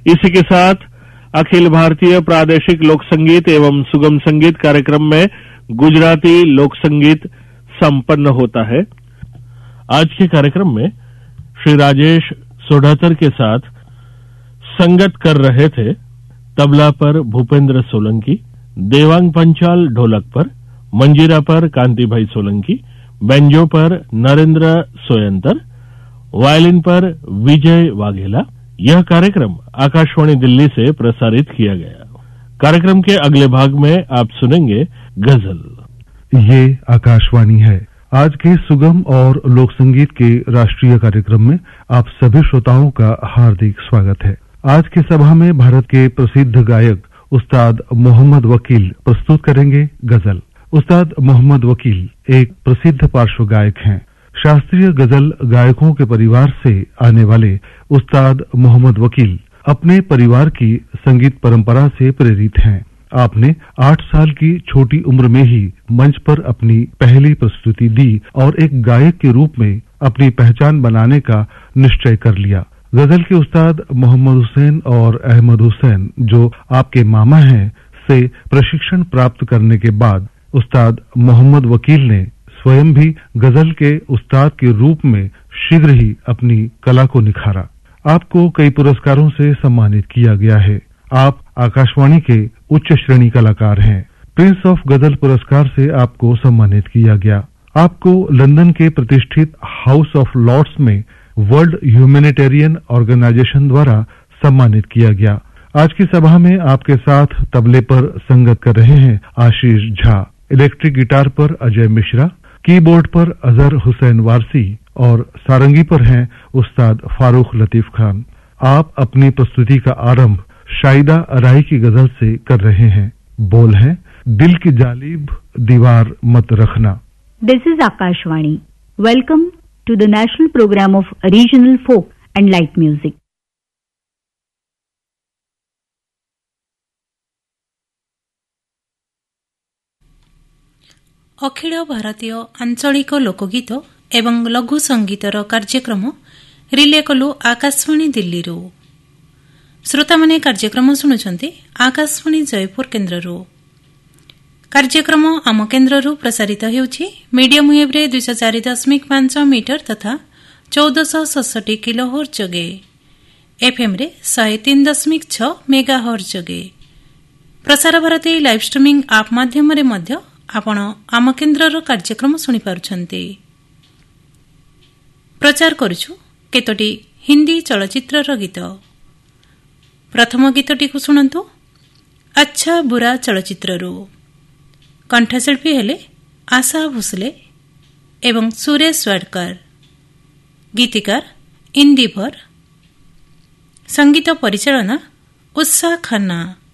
इसी के साथ अखिल भारतीय प्रादेशिक लोक संगीत एवं सुगम संगीत कार्यक्रम में गुजराती लोक संगीत संपन्न होता है। आज के कार्यक्रम में श्री राजेश सोढ़ातर के साथ संगत कर रहे थे। तबला पर भूपेंद्र सोलंकी, देवांग पंचाल ढोलक पर, मंजीरा पर कांतिभाई सोलंकी, बेंजो पर नरेंद्र सोयंतर, वायलिन पर विजय वाघेला। यह कार्यक्रम आकाशवाणी दिल्ली से प्रसारित किया गया। कार्यक्रम के अगले भाग में आप सुनेंगे गजल। ये आकाशवाणी है। आज के सुगम और लोक संगीत के राष्ट्रीय कार्यक्रम में आप सभी श्रोताओं का हार्दिक स्वागत है। आज की सभा में भारत के प्रसिद्ध गायक उस्ताद मोहम्मद वकील प्रस्तुत करेंगे गजल। उस्ताद मोहम्मद वकील एक प्रसिद्ध पार्श्व गायक हैं। शास्त्रीय गजल गायकों के परिवार से आने वाले उस्ताद मोहम्मद वकील अपने परिवार की संगीत परंपरा से प्रेरित हैं। आपने 8 साल की छोटी उम्र में ही मंच पर अपनी पहली प्रस्तुति दी और एक गायक के रूप में अपनी पहचान बनाने का निश्चय कर लिया। गजल के उस्ताद मोहम्मद हुसैन और अहमद हुसैन, जो आपके मामा हैं, से प्रशिक्षण प्राप्त करने के बाद उस्ताद मोहम्मद वकील ने स्वयं भी गजल के उस्ताद के रूप में शीघ्र ही अपनी कला को निखारा। आपको कई पुरस्कारों से सम्मानित किया गया है। आप आकाशवाणी के उच्च श्रेणी कलाकार हैं। प्रिंस ऑफ गजल पुरस्कार से आपको सम्मानित किया गया। आपको लंदन के प्रतिष्ठित हाउस ऑफ लॉर्ड्स में वर्ल्ड ह्यूमैनिटेरियन ऑर्गेनाइजेशन द्वारा सम्मानित किया गया। आज की सभा में आपके साथ तबले पर संगत कर रहे हैं आशीष झा, इलेक्ट्रिक गिटार पर अजय मिश्रा, कीबोर्ड पर अजहर हुसैन वारसी और सारंगी पर हैं उस्ताद फारूक लतीफ खान। आप अपनी प्रस्तुति का आरंभ शाहिदा अराई की गजल से कर रहे हैं। बोल है, दिल की जालिब दीवार मत रखना। This is Akashvani. Welcome to the national program of regional folk and light music. Akhil Bharatiya आंचलिक लोकगीत एवं लघु संगीतर कार्यक्रम रिले कलु आकाशवाणी दिल्ली। श्रोता माने कार्यक्रम शुणुछंती आकाशवाणी जयपुर केन्द्ररू। कार्यक्रम आम केन्द्ररू प्रसारित हेउछि मीडियम वेव रे 204.5 मीटर तथा 1467 किलोहर्ट्ज जगे, एफएम रे 103.6 मेगाहर्ट्ज जगे। प्रसार भारती लाइव स्ट्रीमिंग आप माध्यम रे मध्य आपण आम केन्द्रर कार्यक्रम शुणी पारुछंती। प्रचार करूछु केतोटी हिंदी चलचित्रर गीत। प्रथम गीतटी को शुणंतु अच्छा बुरा चलचित्ररू। कंठशिल्पी हेले आशा भोसले एवं सुरेश वाडकर, गीतिकार इंदिभर, संगीत परिचालना उत्साह खन्ना।